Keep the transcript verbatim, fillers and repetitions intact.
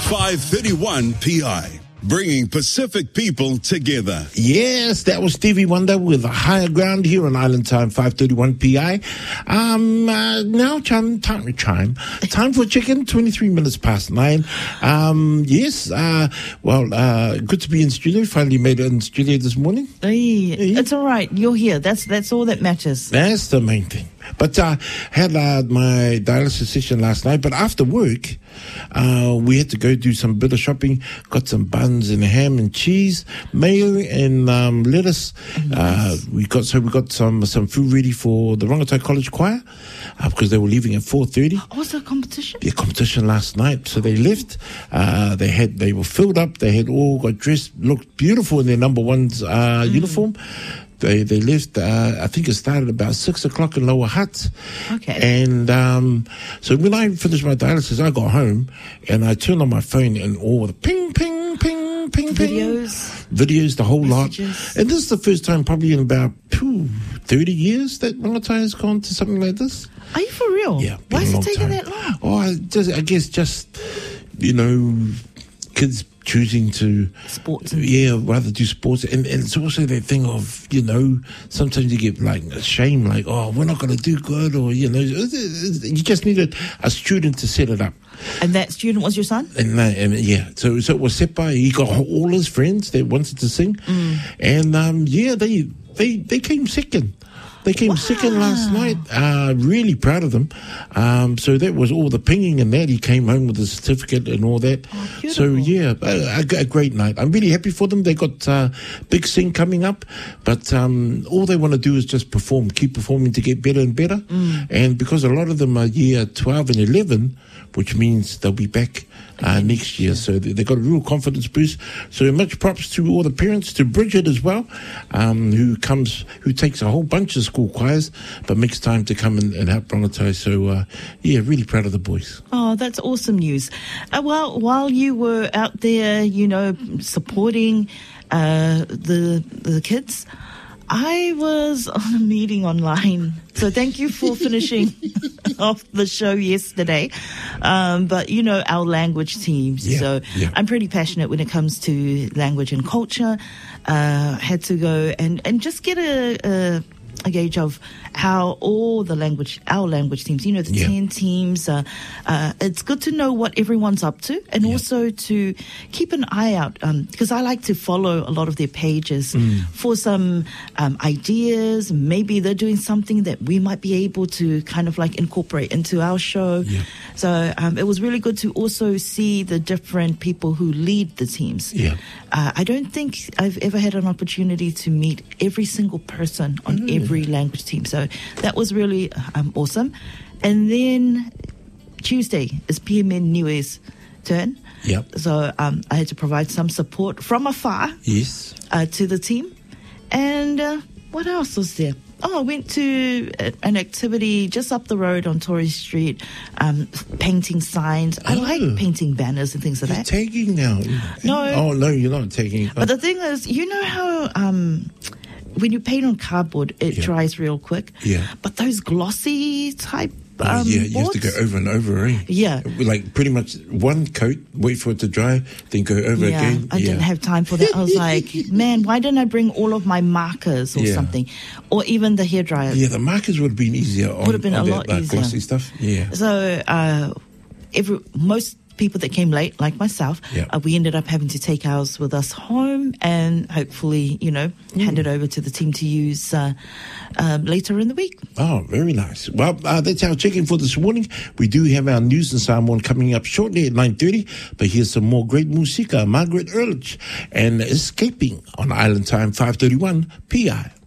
five thirty-one P I, bringing Pacific people together. Yes, that was Stevie Wonder with Higher Ground here on Island Time, five thirty-one P I. Um, uh, now chime, time to chime. Time for chicken, twenty-three minutes past nine. Um, yes, uh, well, uh, good to be in studio. Finally made it in studio this morning. Hey, it's all right. You're here. That's that's all that matters. That's the main thing. But I uh, had uh, my dialysis session last night, but after work, uh, we had to go do some bit of shopping, got some buns and ham and cheese, mayo and um, lettuce. Nice. Uh, we got so we got some some food ready for the Rongotai College Choir uh, because they were leaving at four thirty. Oh, was there a competition? Yeah, competition last night. So they left. Uh, they had they were filled up. They had all got dressed, looked beautiful in their number one's uh, mm. uniform. They they left, uh, I think it started about six o'clock in Lower Hutt. Okay. And um, so when I finished my dialysis, I got home and I turned on my phone and all the ping, ping, ping, ping, videos. ping. Videos, the whole messages. lot. And this is the first time probably in about two, thirty years that Rongotai has gone to something like this. Are you for real? Yeah. Why is it taking time. that long? Oh, I, just, I guess just, you know, kids choosing to sports, yeah, rather do sports, and, and it's also that thing of, you know, sometimes you get like shame, like, oh, we're not going to do good, or you know, you just needed a student to set it up. And that student was your son? And, uh, and yeah, so so it was set by, he got all his friends that wanted to sing, mm. and um, yeah, they they they came second. They came wow. second last night. Uh, really proud of them. Um, so that was all the pinging and that. He came home with a certificate and all that. Oh, so yeah, a, a great night. I'm really happy for them. They got uh, Big Sing coming up, but um, all they want to do is just perform, keep performing to get better and better. Mm. And because a lot of them are year twelve and eleven, which means they'll be back uh, next year. So they, they got a real confidence boost. So much props to all the parents, to Bridget as well, um, who comes, who takes a whole bunch of school choirs, but makes time to come and, and help Rongotai. So uh, yeah, really proud of the boys. Oh, that's awesome news. Uh, well, while you were out there, you know, supporting uh, the the kids, I was on a meeting online. So thank you for finishing off the show yesterday. Um, but, you know, our language teams. Yeah, so yeah. I'm pretty passionate when it comes to language and culture. Uh, had to go and, and just get a, a, a gauge of how all the language, our language teams, you know, the yeah. ten teams, uh, uh, it's good to know what everyone's up to, and yeah. also to keep an eye out, um, because I like to follow a lot of their pages mm. for some um, ideas. Maybe they're doing something that we might be able to kind of like incorporate into our show. Yeah. So um, it was really good to also see the different people who lead the teams. Yeah. Uh, I don't think I've ever had an opportunity to meet every single person on mm. every language team. So that was really um, awesome. And then Tuesday is P M N Niue's turn. Yep. So um, I had to provide some support from afar yes. uh, to the team. And uh, what else was there? Oh, I went to an activity just up the road on Torrey Street, um, painting signs. I oh. like painting banners and things like you're that. Tagging now? No. Oh, no, you're not tagging. But the thing is, you know how um, when you paint on cardboard, it yeah. dries real quick? Yeah. But those glossy type Oh, um, yeah, you boards? have to go over and over, eh? Yeah. Like pretty much one coat, wait for it to dry, then go over yeah, again. I yeah. didn't have time for that. I was like, man, why didn't I bring all of my markers or yeah. something? Or even the hairdryer. Yeah, the markers would have been easier on, would have been on a that lot like, easier. glossy stuff. Yeah. So uh, every most people that came late, like myself, yeah. uh, we ended up having to take ours with us home and hopefully, you know, mm. hand it over to the team to use uh, uh, later in the week. Oh, very nice. Well, uh, that's our check-in for this morning. We do have our news and Samoan coming up shortly at nine thirty, but here's some more great musica. Margaret Earlich and Escaping on Island Time five thirty-one P I.